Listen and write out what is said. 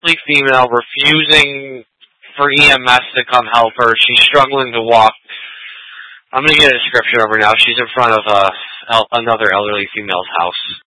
elderly female refusing for EMS to come help her. She's struggling to walk. I'm going to get a description of her now. She's in front of another elderly female's house.